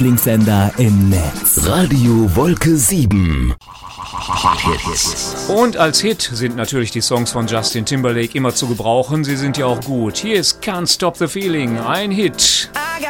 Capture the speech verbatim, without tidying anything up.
Lieblingssender im Netz. Radio Wolke sieben. Und als Hit sind natürlich die Songs von Justin Timberlake immer zu gebrauchen. Sie sind ja auch gut. Hier ist Can't Stop the Feeling, ein Hit.